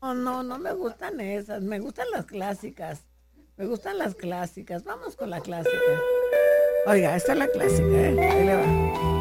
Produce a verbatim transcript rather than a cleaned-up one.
No, no, no me gustan esas, me gustan las clásicas. Me gustan las clásicas. Vamos con la clásica. Oiga, esta es la clásica, ¿eh? Ahí le va.